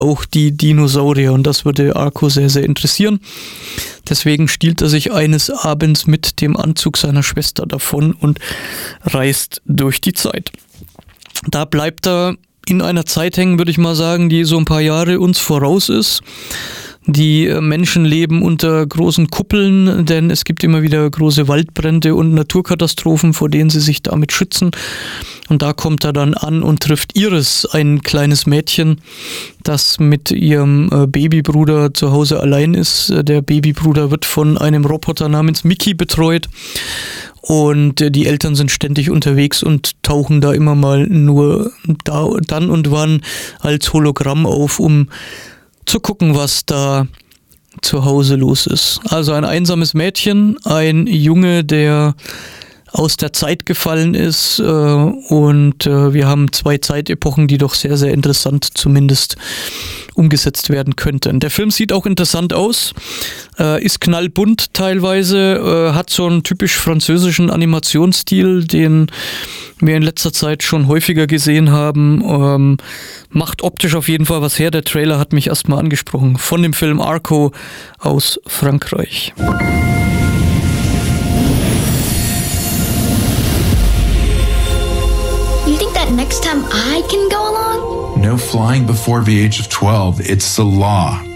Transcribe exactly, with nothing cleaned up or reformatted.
auch die Dinosaurier und das würde Arco sehr, sehr interessieren. Deswegen stiehlt er sich eines Abends mit dem Anzug seiner Schwester davon und reist durch die Zeit. Da bleibt er in einer Zeit hängen, würde ich mal sagen, die so ein paar Jahre uns voraus ist. Die Menschen leben unter großen Kuppeln, denn es gibt immer wieder große Waldbrände und Naturkatastrophen, vor denen sie sich damit schützen. Und da kommt er dann an und trifft Iris, ein kleines Mädchen, das mit ihrem Babybruder zu Hause allein ist. Der Babybruder wird von einem Roboter namens Mickey betreut. Und die Eltern sind ständig unterwegs und tauchen da immer mal nur da, dann und wann als Hologramm auf, um zu gucken, was da zu Hause los ist. Also ein einsames Mädchen, ein Junge, der aus der Zeit gefallen ist äh, und äh, wir haben zwei Zeitepochen, die doch sehr, sehr interessant zumindest umgesetzt werden könnten. Der Film sieht auch interessant aus, äh, ist knallbunt teilweise, äh, hat so einen typisch französischen Animationsstil, den wir in letzter Zeit schon häufiger gesehen haben. Ähm, macht optisch auf jeden Fall was her. Der Trailer hat mich erstmal angesprochen. Von dem Film Arco aus Frankreich. You think that next time I can go along? No flying before the age of twelve. It's the law.